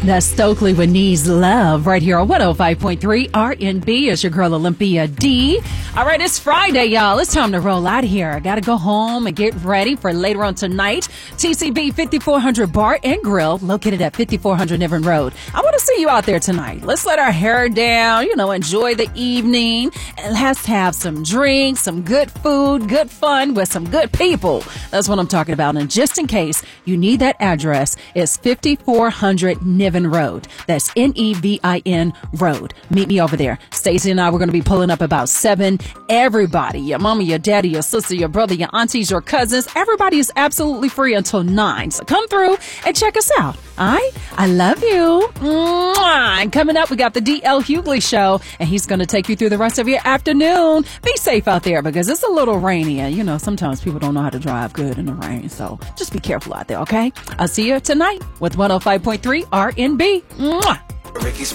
That's Stokely with Needs Love right here on 105.3 RNB. It's your girl Olympia D. All right, it's Friday, y'all. It's time to roll out of here. I got to go home and get ready for later on tonight. TCB 5400 Bar and Grill located at 5400 Niven Road. I want to see you out there tonight. Let's let our hair down, enjoy the evening. And let's have some drinks, some good food, good fun with some good people. That's what I'm talking about. And just in case you need that address, it's 5400 Niven Road. That's Nevin Road. Meet me over there. Stacey and I, we're going to be pulling up about 7. Everybody, your mama, your daddy, your sister, your brother, your aunties, your cousins, everybody is absolutely free until 9. So come through and check us out. All right? I love you. Mwah. And coming up, we got the D.L. Hughley Show, and he's going to take you through the rest of your afternoon. Be safe out there because it's a little rainy, and sometimes people don't know how to drive good in the rain. So just be careful out there, okay? I'll see you tonight with 105.3 RNB. Mwah.